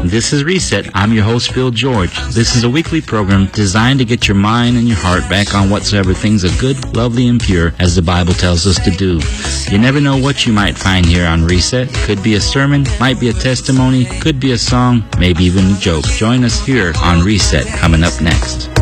This is Reset. I'm your host, Phil George. This is a weekly program designed to get your mind and your heart back on whatsoever things are good, lovely, and pure, as the Bible tells us to do. You never know what you might find here on Reset. Could be a sermon, might be a testimony, could be a song, maybe even a joke. Join us here on Reset, coming up next.